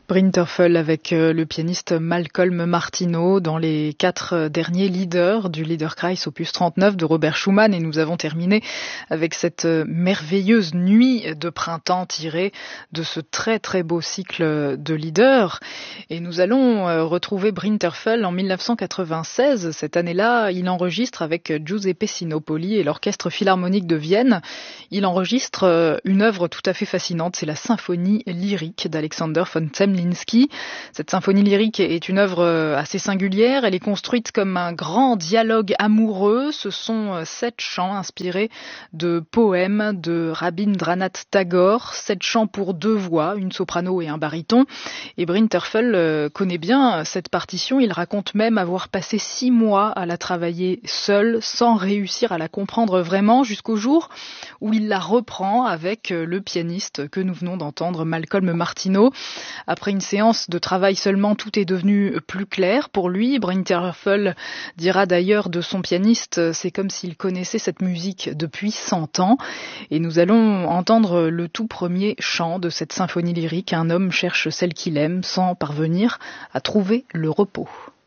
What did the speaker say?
Brinterfell avec le pianiste Malcolm Martineau dans les 4 derniers leaders du Liederkreis opus 39 de Robert Schumann, et nous avons terminé avec cette merveilleuse nuit de printemps tirée de ce très très beau cycle de leaders. Et nous allons retrouver Brinterfell en 1996. Cette année-là, il enregistre avec Giuseppe Sinopoli et l'Orchestre Philharmonique de Vienne. Il enregistre une œuvre tout à fait fascinante, c'est la symphonie lyrique d'Alexander von Zemlinsky. Cette symphonie lyrique est une œuvre assez singulière. Elle est construite comme un grand dialogue amoureux. Ce sont 7 chants inspirés de poèmes de Rabindranath Tagore. 7 chants pour 2 voix, une soprano et un baryton. Et Brinterfell connaît bien cette partition. Il raconte même avoir passé 6 mois à la travailler seul, sans réussir à la comprendre vraiment, jusqu'au jour où il la reprend avec le pianiste que nous venons d'entendre, Malcolm Martineau. Après une séance de travail seulement, tout est devenu plus clair pour lui. Brinterfell dira d'ailleurs de son pianiste, c'est comme s'il connaissait cette musique depuis 100 ans. Et nous allons entendre le tout premier chant de cette symphonie lyrique. Un homme cherche celle qu'il aime sans parvenir à trouver le repos.